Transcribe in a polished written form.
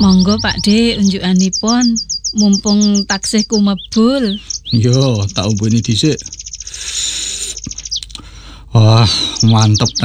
Monggo Pakde unjukanipun mumpung taksih kumebul. Yo, tak umbeni dhisik. Wah, mantep